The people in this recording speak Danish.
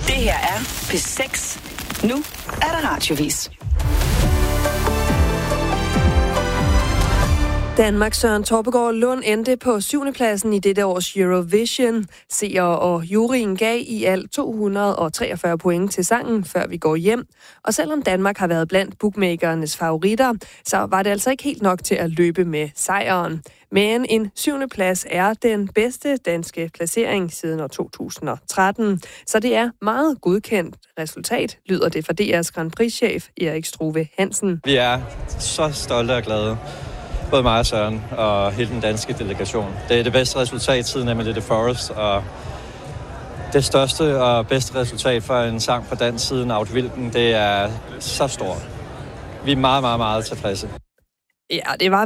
Det her er P6. Nu er der radiovis. Danmark Søren Torpegaard Lund endte på 7. pladsen i dette års Eurovision. Seere og juryen gav i alt 243 point til sangen, før vi går hjem. Og selvom Danmark har været blandt bookmakernes favoritter, så var det altså ikke helt nok til at løbe med sejren. Men en 7. plads er den bedste danske placering siden år 2013. Så det er meget godkendt resultat, lyder det fra DR's Grand Prix-chef Erik Struve Hansen. Vi er så stolte og glade. Både mig og Søren og hele den danske delegation. Det er det bedste resultat siden Emily the Forest, og det største og bedste resultat for en sang på dansk siden Aud Wilken, det er så stort. Vi er meget, meget, meget tilfredse. Ja, det var